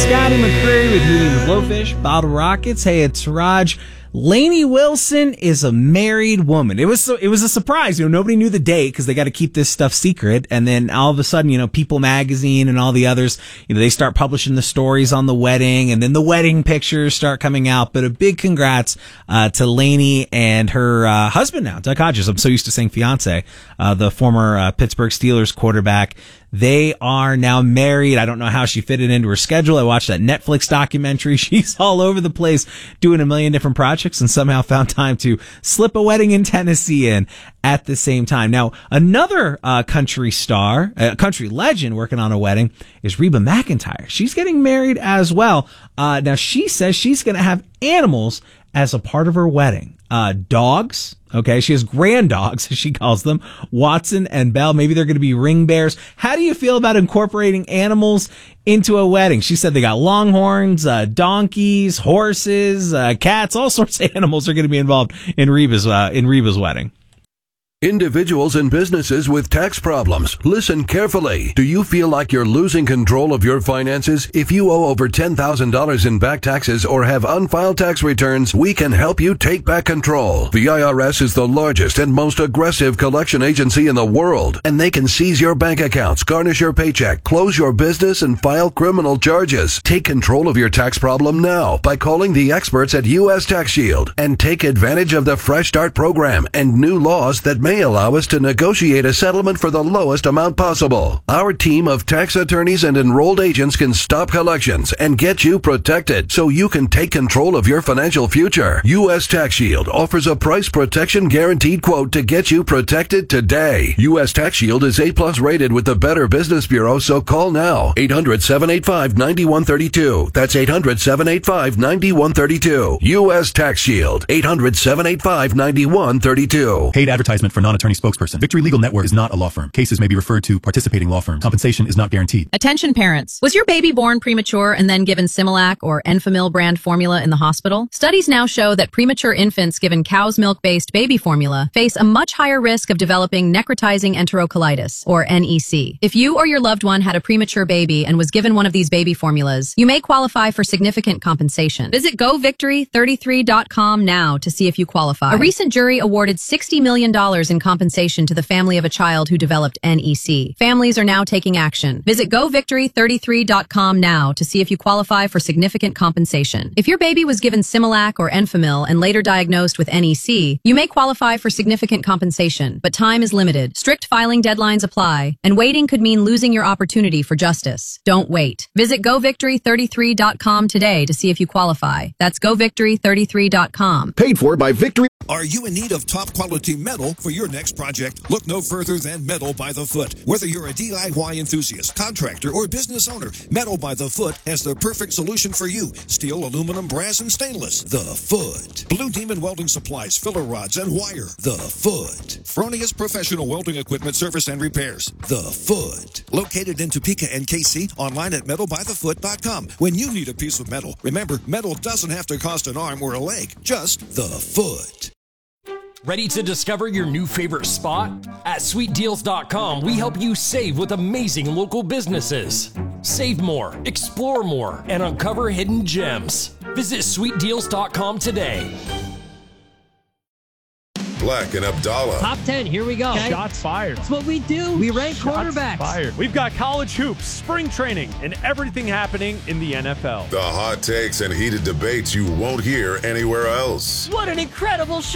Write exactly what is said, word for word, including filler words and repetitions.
Scotty McCreery with Medium with Blowfish, Bottle Rockets. Hey, it's Raj. Lainey Wilson is a married woman. It was so, it was a surprise. You know, nobody knew the date because they got to keep this stuff secret. And then all of a sudden, you know, People Magazine and all the others, you know, they start publishing the stories on the wedding, and then the wedding pictures start coming out. But a big congrats uh, to Lainey and her uh, husband now, Doug Hodges. I'm so used to saying fiance, uh, the former uh, Pittsburgh Steelers quarterback. They are now married. I don't know how she fit it into her schedule. I watched that Netflix documentary. She's all over the place doing a million different projects and somehow found time to slip a wedding in Tennessee in at the same time. Now, another uh, country star, a uh, country legend working on a wedding is Reba McEntire. She's getting married as well. Uh, now, she says she's going to have animals as a part of her wedding. Uh, dogs. Okay. She has grand dogs, as she calls them, Watson and Belle. Maybe they're going to be ring bears. How do you feel about incorporating animals into a wedding? She said they got longhorns, uh, donkeys, horses, uh, cats, all sorts of animals are going to be involved in Reba's, uh, in Reba's wedding. Individuals and businesses with tax problems, listen carefully. Do you feel like you're losing control of your finances? If you owe over ten thousand dollars in back taxes or have unfiled tax returns, we can help you take back control. The I R S is the largest and most aggressive collection agency in the world, and they can seize your bank accounts, garnish your paycheck, close your business, and file criminal charges. Take control of your tax problem now by calling the experts at U S Tax Shield and take advantage of the Fresh Start program and new laws that may allow us to negotiate a settlement for the lowest amount possible. Our team of tax attorneys and enrolled agents can stop collections and get you protected so you can take control of your financial future. U S Tax Shield offers a price protection guaranteed quote to get you protected today. U S Tax Shield is A plus rated with the Better Business Bureau, so call now. eight hundred, seven eight five, nine one three two. That's eight hundred, seven eight five, nine one three two. U S Tax Shield. eight hundred, seven eight five, nine one three two. Paid advertisement for non-attorney spokesperson. Victory Legal Network is not a law firm. Cases may be referred to participating law firms. Compensation is not guaranteed. Attention parents. Was your baby born premature and then given Similac or Enfamil brand formula in the hospital? Studies now show that premature infants given cow's milk-based baby formula face a much higher risk of developing necrotizing enterocolitis, or N E C. If you or your loved one had a premature baby and was given one of these baby formulas, you may qualify for significant compensation. Visit go victory thirty-three dot com now to see if you qualify. A recent jury awarded sixty million dollars in compensation to the family of a child who developed N E C. Families are now taking action. Visit go victory thirty-three dot com now to see if you qualify for significant compensation. If your baby was given Similac or Enfamil and later diagnosed with N E C, you may qualify for significant compensation, but time is limited. Strict filing deadlines apply, and waiting could mean losing your opportunity for justice. Don't wait. Visit go victory thirty-three dot com today to see if you qualify. That's go victory thirty-three dot com. Paid for by Victory. Are you in need of top quality metal for your next project? Look no further than Metal by the Foot. Whether you're a D I Y enthusiast, contractor, or business owner, Metal by the Foot has the perfect solution for you. Steel, aluminum, brass, and stainless. The Foot. Blue Demon Welding Supplies, filler rods, and wire. The Foot. Fronius Professional Welding Equipment Service and Repairs. The Foot. Located in Topeka and K C, online at metal by the foot dot com. When you need a piece of metal, remember, metal doesn't have to cost an arm or a leg. Just the Foot. Ready to discover your new favorite spot? At sweet deals dot com, we help you save with amazing local businesses. Save more, explore more, and uncover hidden gems. Visit sweet deals dot com today. Black and Abdallah. Top ten, here we go. Okay. Shots fired. That's what we do. We rank Shots quarterbacks. Fired. We've got college hoops, spring training, and everything happening in the N F L. The hot takes and heated debates you won't hear anywhere else. What an incredible show.